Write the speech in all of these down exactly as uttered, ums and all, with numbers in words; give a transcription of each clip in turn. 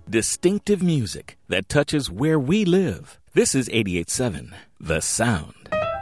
Distinctive music that touches where we live. This is eighty-eight point seven, The Sound.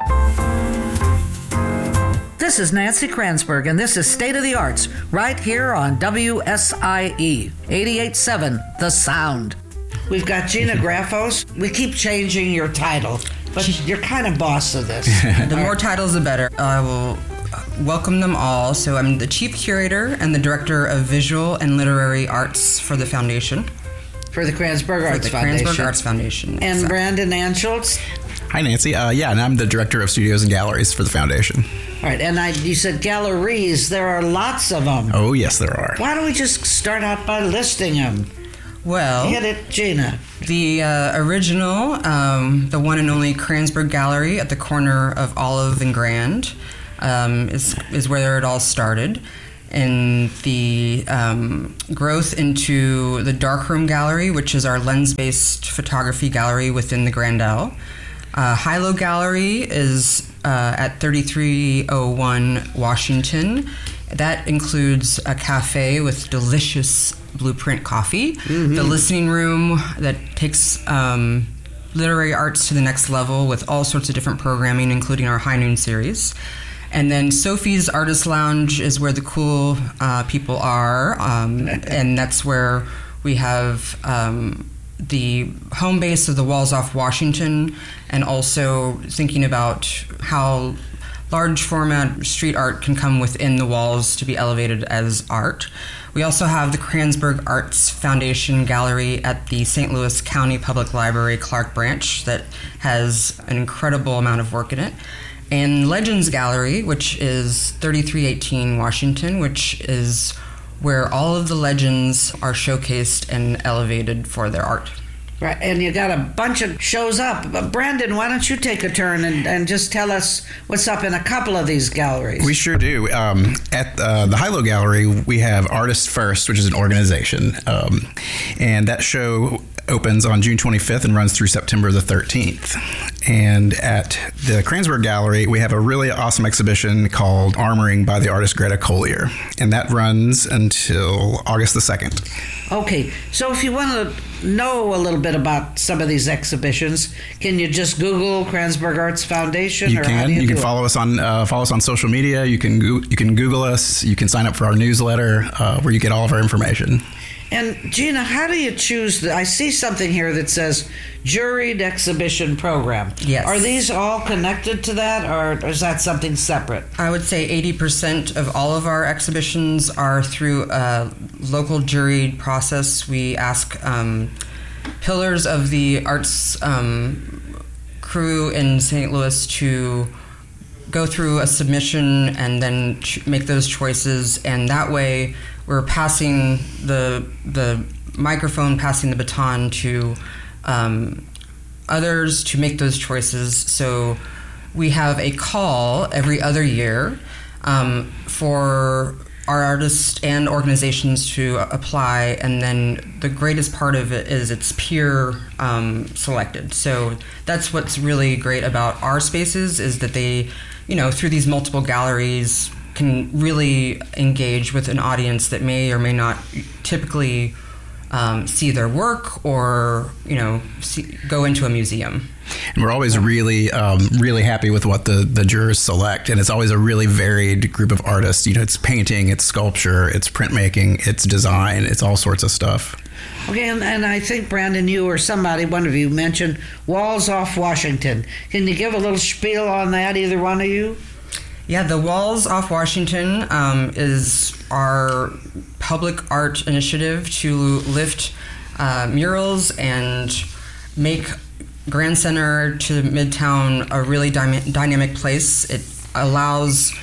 This is Nancy Kransberg, and this is State of the Arts, right here on W S I E, eighty-eight point seven, The Sound. We've got Gina Graffos. We keep changing your title, but you're kind of boss of this. The more titles, the better. I will welcome them all. So I'm the Chief Curator and the Director of Visual and Literary Arts for the Foundation. For the Kransberg Arts For the Foundation. Kransberg Arts Foundation. And exactly. Brandon Anschultz. Hi, Nancy. Uh, yeah, and I'm the Director of Studios and Galleries for the Foundation. All right, and I, you said galleries. There are lots of them. Oh, yes, there are. Why don't we just start out by listing them? Well, Hit it, Gina. The uh, original, um, the one and only Kransberg Gallery at the corner of Olive and Grand um, is, is where it all started. And the um, growth into the Darkroom Gallery, which is our lens-based photography gallery within the Grandel. Uh, Hilo Gallery is uh, at thirty-three oh one Washington. That includes a cafe with delicious Blueprint coffee, mm-hmm. the listening room that takes um, literary arts to the next level with all sorts of different programming, including our High Noon series. And then Sophie's Artist Lounge is where the cool uh, people are, um, and that's where we have um, the home base of the Walls Off Washington, and also thinking about how large format street art can come within the walls to be elevated as art. We also have the Kransberg Arts Foundation Gallery at the Saint Louis County Public Library Clark Branch that has an incredible amount of work in it. And Legends Gallery, which is thirty-three eighteen Washington, which is where all of the legends are showcased and elevated for their art. Right, and you got a bunch of shows up. But Brandon, why don't you take a turn and, and just tell us what's up in a couple of these galleries? We sure do. Um, at uh, the Hilo Gallery, we have Artists First, which is an organization. Um, and that show opens on June twenty-fifth and runs through September the thirteenth. And at the Kransberg Gallery, we have a really awesome exhibition called Armoring by the artist Greta Collier. And that runs until August the second. Okay, so if you want to know a little bit about some of these exhibitions, can you just Google Kransberg Arts Foundation? You or can. How do you you can do follow it? us on uh, follow us on social media. You can go- you can Google us. You can sign up for our newsletter uh, where you get all of our information. And Gina, how do you choose? The, I see something here that says juried exhibition program. Yes. Are these all connected to that, or is that something separate? I would say eighty percent of all of our exhibitions are through a local juried process. We ask um, pillars of the arts um, crew in Saint Louis to go through a submission and then ch- make those choices, and that way we're passing the the microphone, passing the baton to um, others to make those choices. So we have a call every other year um, for our artists and organizations to apply, and then the greatest part of it is it's peer um, selected. So that's what's really great about our spaces, is that they, you know, through these multiple galleries, can really engage with an audience that may or may not typically um, see their work or, you know, see, go into a museum. And we're always really, um, really happy with what the, the jurors select. And it's always a really varied group of artists. You know, it's painting, it's sculpture, it's printmaking, it's design, it's all sorts of stuff. Okay, and, and I think, Brandon, you or somebody, one of you, mentioned Walls Off Washington. Can you give a little spiel on that, either one of you? Yeah, the Walls Off Washington um, is our public art initiative to lift uh, murals and make Grand Center to Midtown a really dy- dynamic place. It allows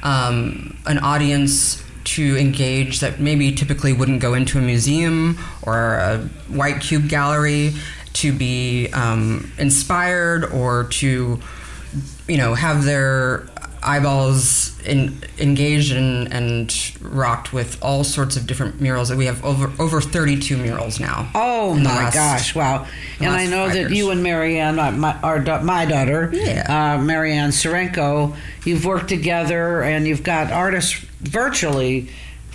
um, an audience to engage that maybe typically wouldn't go into a museum or a white cube gallery, to be um, inspired or to, you know, have their eyeballs in, engaged and, and rocked with all sorts of different murals. We have over over thirty-two murals now. Oh my last, gosh! Wow! And I know that years. you and Marianne, my our, my daughter, yeah. uh, Marianne Serenko, you've worked together, and you've got artists virtually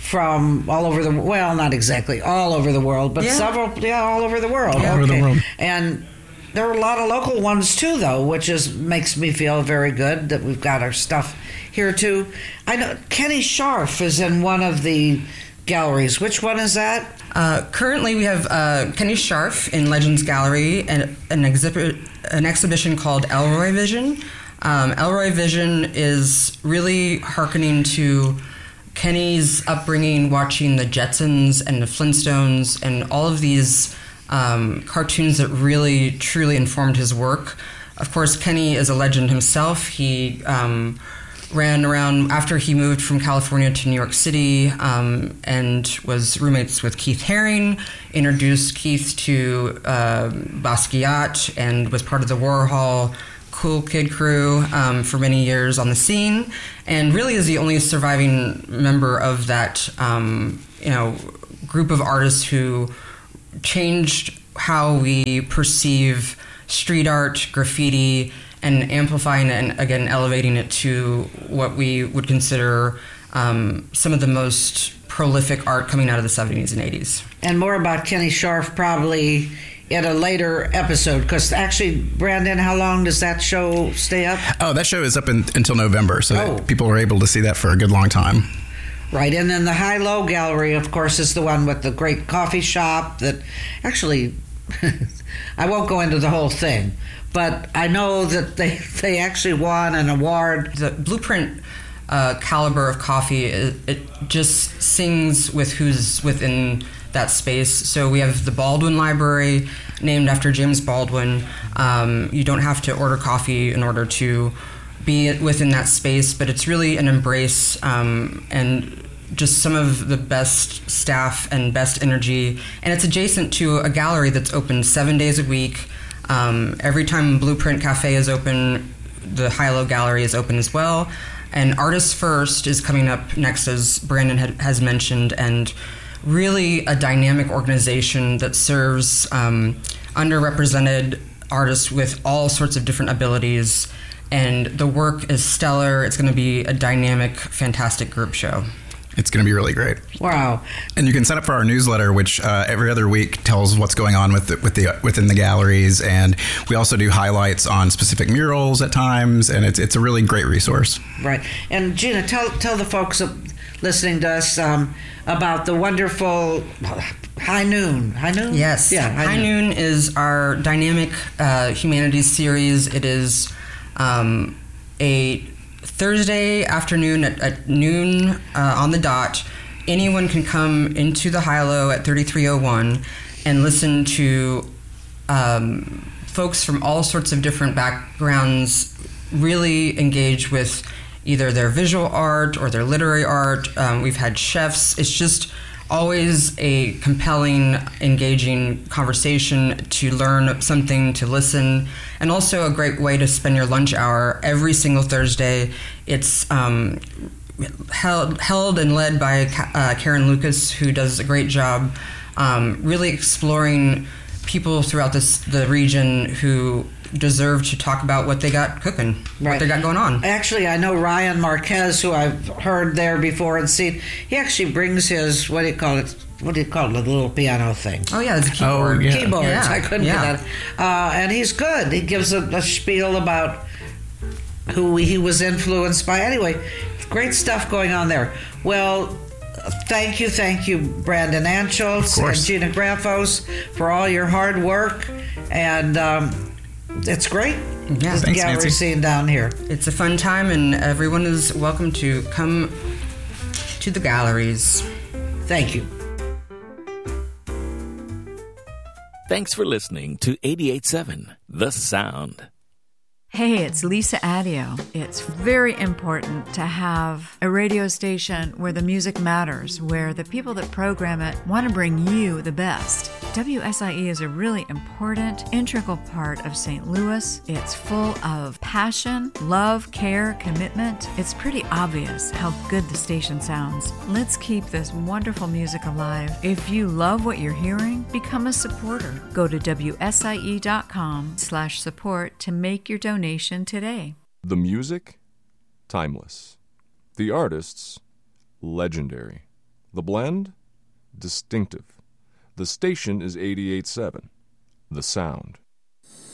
from all over the well, not exactly all over the world, but Yeah. several, yeah, all over the world. All over the world. And there are a lot of local ones too, though, which is makes me feel very good that we've got our stuff here too. I know Kenny Scharf is in one of the galleries. Which one is that? Uh, currently, we have uh, Kenny Scharf in Legends Gallery and an exhibit, an exhibition called Elroy Vision. Um, Elroy Vision is really hearkening to Kenny's upbringing, watching the Jetsons and the Flintstones and all of these um, cartoons that really, truly informed his work. Of course, Kenny is a legend himself. He um, ran around after he moved from California to New York City um, and was roommates with Keith Haring, introduced Keith to uh, Basquiat, and was part of the Warhol Cool Kid crew um, for many years on the scene, and really is the only surviving member of that um, you know group of artists who changed how we perceive street art, graffiti, and amplifying it and again elevating it to what we would consider um, some of the most prolific art coming out of the seventies and eighties. And more about Kenny Scharf probably in a later episode, because actually, Brandon, how long does that show stay up? Oh, that show is up in, until November, so Oh. that people are able to see that for a good long time. Right, and then the High-Low Gallery, of course, is the one with the great coffee shop that actually, I won't go into the whole thing, but I know that they, they actually won an award. The Blueprint uh, caliber of coffee, it, it just sings with who's within that space. So we have the Baldwin Library, named after James Baldwin. Um, you don't have to order coffee in order to be within that space, but it's really an embrace um, and just some of the best staff and best energy. And it's adjacent to a gallery that's open seven days a week. Um, every time Blueprint Cafe is open, the High-Low Gallery is open as well. And Artists First is coming up next, as Brandon had, has mentioned, and really a dynamic organization that serves um, underrepresented artists with all sorts of different abilities. And the work is stellar. It's going to be a dynamic, fantastic group show. It's going to be really great. Wow. And you can sign up for our newsletter, which uh, every other week tells what's going on with the, with the within the galleries, and we also do highlights on specific murals at times, and it's it's a really great resource. Right. And Gina, tell tell the folks listening to us um, about the wonderful High Noon. High Noon? Yes. Yeah. High, High Noon. Noon is our dynamic uh, humanities series. It is um, a Thursday afternoon at, at noon uh, on the dot. Anyone can come into the High-Low at thirty-three oh one and listen to um, folks from all sorts of different backgrounds really engage with either their visual art or their literary art. Um, we've had chefs. It's just always a compelling, engaging conversation to learn something, to listen, and also a great way to spend your lunch hour every single Thursday. It's um, held, held and led by uh, Karen Lucas, who does a great job um, really exploring people throughout this, the region who deserve to talk about what they got cooking, Right. what they got going on. Actually, I know Ryan Marquez, who I've heard there before and seen. He actually brings his, what do you call it? What do you call it? The little piano thing. Oh, yeah, it's a keyboard. Oh, yeah. Keyboards. Yeah, I couldn't yeah. get that. Uh, and he's good. He gives a, a spiel about who he was influenced by. Anyway, great stuff going on there. Well, thank you, thank you, Brandon Anschultz Of and course. Gina Graffos, for all your hard work. And um, it's great. Yeah. The Thanks, gallery Nancy. scene down here. It's a fun time, and everyone is welcome to come to the galleries. Thank you. Thanks for listening to eighty-eight point seven The Sound. Hey, it's Lisa Adio. It's very important to have a radio station where the music matters, where the people that program it want to bring you the best. W S I E is a really important, integral part of Saint Louis. It's full of passion, love, care, commitment. It's pretty obvious how good the station sounds. Let's keep this wonderful music alive. If you love what you're hearing, become a supporter. Go to W S I E dot com slash support to make your donation today. The music, timeless. The artists, legendary. The blend? Distinctive. The station is eighty-eight point seven. The sound.